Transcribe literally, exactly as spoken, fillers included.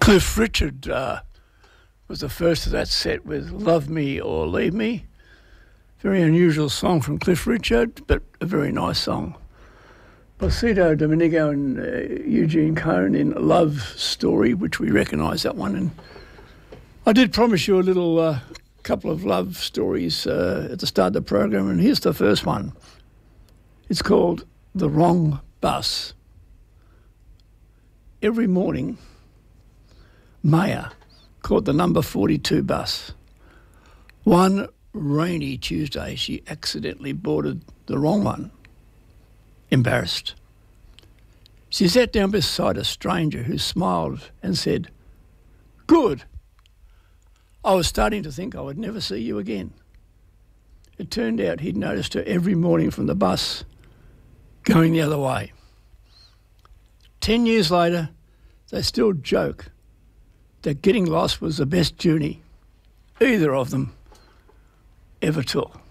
Cliff Richard uh, was the first of that set with Love Me or Leave Me. Very unusual song from Cliff Richard, but a very nice song. Placido Domenico and uh, Eugene Cohn in Love Story, which we recognise that one. And I did promise you a little uh, couple of love stories uh, at the start of the program, and here's the first one. It's called The Wrong Bus. Every morning, Maya caught the number forty-two bus. One rainy Tuesday, she accidentally boarded the wrong one. Embarrassed, she sat down beside a stranger who smiled and said, "Good. I was starting to think I would never see you again." It turned out he'd noticed her every morning from the bus going the other way. Ten years later, they still joke that getting lost was the best journey either of them ever took.